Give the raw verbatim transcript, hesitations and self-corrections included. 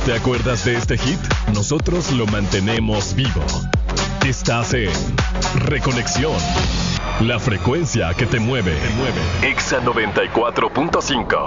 te acuerdas de este hit? Nosotros lo mantenemos vivo. Estás en Reconexión. La frecuencia que te mueve. Te mueve. Exa noventa y cuatro punto cinco.